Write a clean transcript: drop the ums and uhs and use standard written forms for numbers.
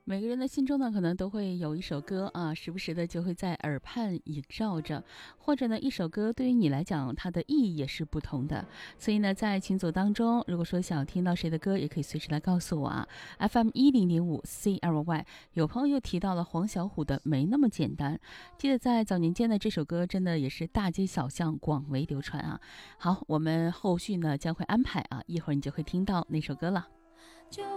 每个人的心中呢，可能都会有一首歌啊，时不时的就会在耳畔萦绕着，或者呢，一首歌对于你来讲，它的意义也是不同的。所以呢，在群组当中，如果说想听到谁的歌，也可以随时来告诉我啊。FM1005CRY，有朋友又提到了黄小琥的《没那么简单》，记得在早年间呢，这首歌真的也是大街小巷广为流传啊。好，我们后续呢将会安排啊，一会儿你就会听到那首歌了。